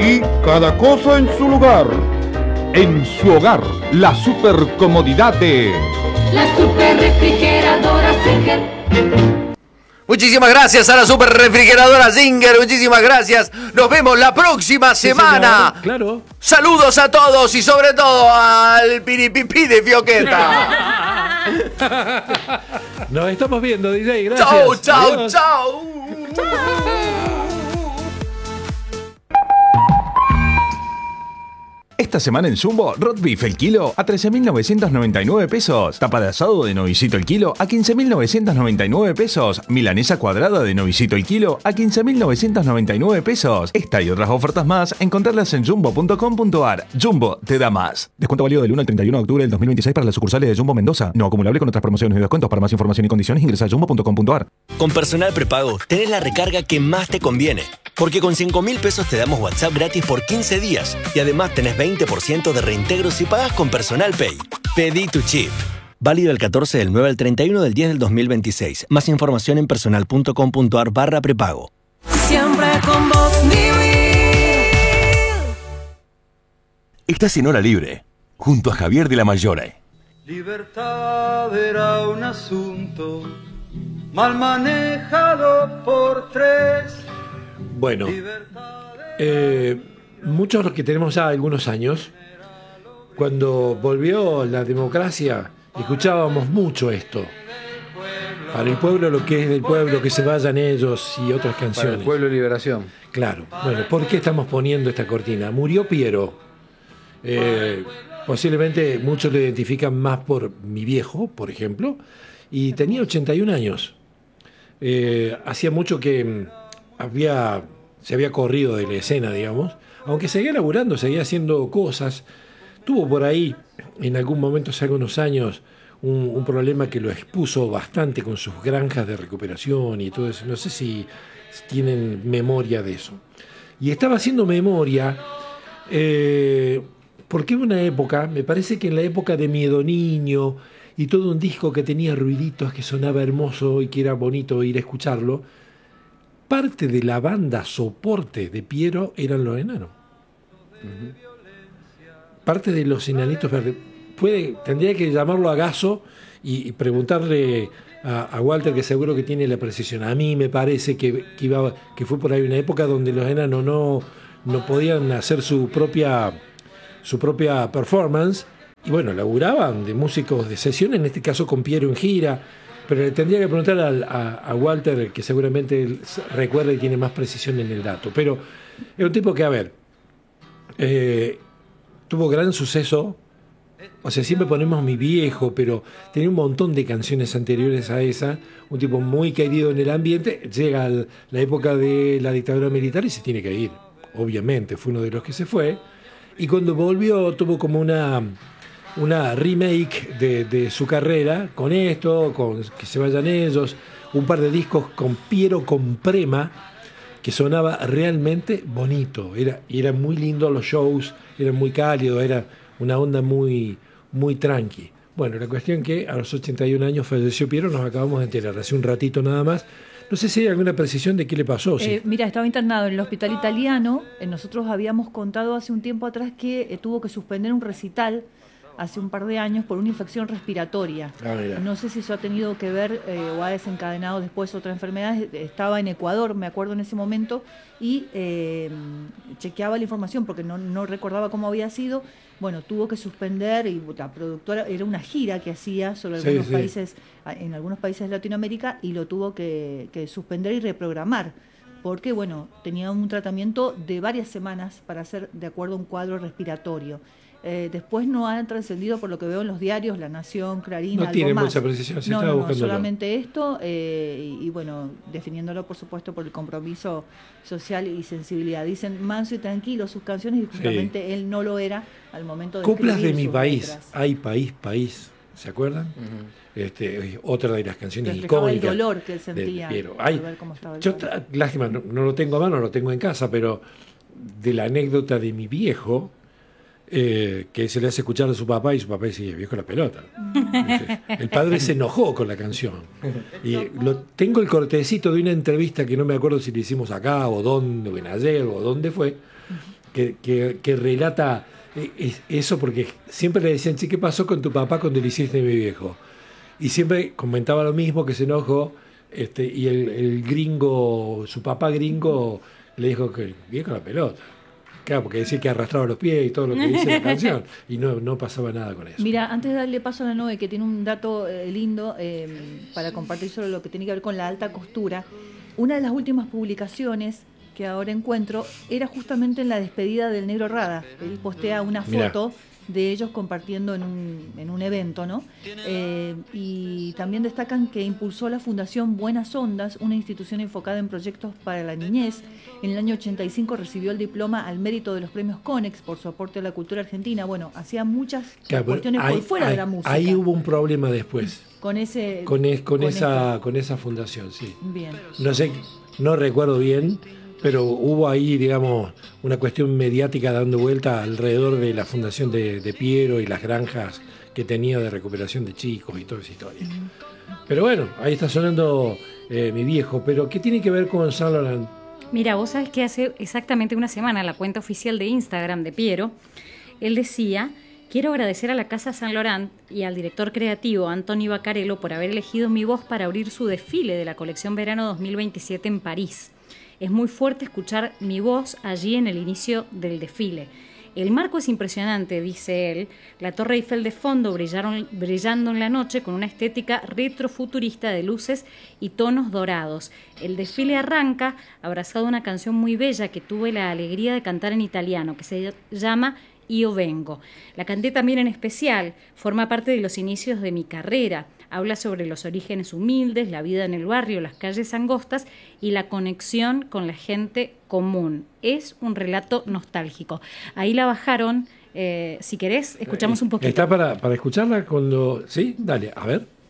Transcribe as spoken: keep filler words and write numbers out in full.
Aquí cada cosa en su lugar. En su hogar, la super comodidad de... La super refrigeradora Singer. Muchísimas gracias a la super refrigeradora Singer, muchísimas gracias. Nos vemos la próxima semana. Sí, claro. Saludos a todos y sobre todo al piripipí de Fioqueta. Nos estamos viendo, D J. Gracias. Chau, chau, Adiós. chau. Esta semana en Jumbo, Roast Beef el kilo a trece mil novecientos noventa y nueve pesos. Tapa de asado de novicito el kilo a quince mil novecientos noventa y nueve pesos. Milanesa cuadrada de novicito el kilo a quince mil novecientos noventa y nueve pesos. Esta y otras ofertas más, encontrarlas en jumbo punto com punto ar. Jumbo te da más. Descuento válido del uno al treinta y uno de octubre del dos mil veintiséis para las sucursales de Jumbo Mendoza. No acumulable con otras promociones y descuentos. Para más información y condiciones ingresa a jumbo punto com punto ar. Con Personal Prepago tenés la recarga que más te conviene. Porque con cinco mil pesos te damos WhatsApp gratis por quince días. Y además tenés veinte por ciento de reintegro si pagas con Personal Pay. Pedí tu chip. Válido el catorce del nueve al treinta y uno del diez del dos mil veintiséis. Más información en personal punto com punto ar barra prepago. Siempre con vos, mi Will. Estás en Hora Libre, junto a Javier de la Mayore. Libertad era un asunto mal manejado por tres. Bueno, eh, muchos de los que tenemos ya algunos años, cuando volvió la democracia, escuchábamos mucho esto. Para el pueblo lo que es del pueblo, que se vayan ellos y otras canciones. Para el pueblo liberación. Claro. Bueno, ¿por qué estamos poniendo esta cortina? Murió Piero. Eh, posiblemente muchos lo identifican más por mi viejo, por ejemplo, y tenía ochenta y un años. Eh, hacía mucho que había, se había corrido de la escena, digamos, aunque seguía laburando, seguía haciendo cosas. Tuvo por ahí, en algún momento, hace algunos años, un, un problema que lo expuso bastante con sus granjas de recuperación y todo eso. No sé si tienen memoria de eso. Y estaba haciendo memoria, eh, porque hubo una época, me parece que en la época de Miedo Niño, y todo un disco que tenía ruiditos, que sonaba hermoso y que era bonito ir a escucharlo, parte de la banda soporte de Piero eran los enanos. Uh-huh. Parte de los enanitos verdes. Puede, tendría que llamarlo a Gaso y, y preguntarle a, a Walter, que seguro que tiene la precisión. A mí me parece que, que, iba, que fue por ahí una época donde los enanos no, no podían hacer su propia, su propia performance. Y bueno, laburaban de músicos de sesión, en este caso con Piero en gira. Pero le tendría que preguntar a, a, a Walter, que seguramente recuerda y tiene más precisión en el dato. Pero es un tipo que, a ver, eh, tuvo gran suceso. O sea, siempre ponemos Mi Viejo, pero tenía un montón de canciones anteriores a esa. Un tipo muy querido en el ambiente. Llega el, la época de la dictadura militar y se tiene que ir. Obviamente, fue uno de los que se fue. Y cuando volvió, tuvo como una... una remake de, de su carrera, con esto, con Que se vayan ellos, un par de discos con Piero con Prema, que sonaba realmente bonito, era, era muy lindo los shows, era muy cálido, era una onda muy, muy tranqui. Bueno, la cuestión que a los ochenta y un años falleció Piero, nos acabamos de enterar hace un ratito nada más. No sé si hay alguna precisión de qué le pasó. Eh, ¿sí? Mira, estaba internado en el hospital italiano. Eh, nosotros habíamos contado hace un tiempo atrás que eh, tuvo que suspender un recital hace un par de años por una infección respiratoria. Ah, no sé si eso ha tenido que ver eh, o ha desencadenado después otra enfermedad. Estaba en Ecuador, me acuerdo en ese momento, y eh, chequeaba la información porque no, no recordaba cómo había sido. Bueno, tuvo que suspender, y la productora, era una gira que hacía sobre Sí, algunos sí. países, en algunos países de Latinoamérica, y lo tuvo que, que suspender y reprogramar, porque bueno, tenía un tratamiento de varias semanas para hacer de acuerdo a un cuadro respiratorio. Eh, después no han trascendido, por lo que veo en los diarios, La Nación, Clarín, No algo tiene más. mucha precisión, se no, estaba no, no, buscándolo. solamente esto, eh, y, y bueno, definiéndolo por supuesto por el compromiso social y sensibilidad. Dicen manso y tranquilo sus canciones, y justamente sí. Él no lo era al momento de Coplas de escribir mi sus país, letras. Ay país, país, ¿se acuerdan? Uh-huh. Este, otra de las canciones reflejaba icónicas. el dolor que él sentía de Piero. Ay, al ver cómo estaba el yo tra- lástima, no, no lo tengo a mano, lo tengo en casa, pero de la anécdota de mi viejo, eh, que se le hace escuchar a su papá y su papá dice, viejo la pelota. Entonces, el padre se enojó con la canción. Y lo, tengo el cortecito de una entrevista que no me acuerdo si le hicimos acá o dónde, o en ayer o dónde fue, que, que, que relata eh, eso, porque siempre le decían, che, ¿qué pasó con tu papá cuando le hiciste a mi viejo? Y siempre comentaba lo mismo, que se enojó, este, y el, el gringo, su papá gringo, le dijo que bien con la pelota. Claro, porque decía que arrastraba los pies y todo lo que dice la canción, y no, no pasaba nada con eso. Mira, antes de darle paso a la Noe, que tiene un dato eh, lindo eh, para compartir sobre lo que tiene que ver con la alta costura, una de las últimas publicaciones que ahora encuentro era justamente en la despedida del Negro Rada. Él postea una foto Mirá. de ellos compartiendo en un, en un evento, ¿no? Eh, y también destacan que impulsó la Fundación Buenas Ondas, una institución enfocada en proyectos para la niñez. En el año ochenta y cinco recibió el diploma al mérito de los premios Conex por su aporte a la cultura argentina. Bueno, hacía muchas claro, cuestiones ahí, por fuera ahí, de la música. Ahí hubo un problema después. Con ese con, es, con, con esa, con esa fundación, sí. Bien. No sé, no recuerdo bien, pero hubo ahí, digamos, una cuestión mediática dando vuelta alrededor de la fundación de, de Piero y las granjas que tenía de recuperación de chicos y toda esa historia. Pero bueno, ahí está sonando eh, mi viejo. Pero ¿qué tiene que ver con Saint Laurent? Mira, vos sabés que hace exactamente una semana en la cuenta oficial de Instagram de Piero, él decía: quiero agradecer a la Casa Saint Laurent y al director creativo Antonio Baccarello por haber elegido mi voz para abrir su desfile de la colección Verano dos mil veintisiete en París. Es muy fuerte escuchar mi voz allí en el inicio del desfile. El marco es impresionante, dice él. La Torre Eiffel de fondo brillaron, brillando en la noche con una estética retrofuturista de luces y tonos dorados. El desfile arranca abrazado a una canción muy bella que tuve la alegría de cantar en italiano, que se llama Io Vengo. La canté también en especial, forma parte de los inicios de mi carrera. Habla sobre los orígenes humildes, la vida en el barrio, las calles angostas y la conexión con la gente común. Es un relato nostálgico. Ahí la bajaron. Eh, si querés, escuchamos un poquito. ¿Está para, para escucharla cuando...? Sí, dale, a ver.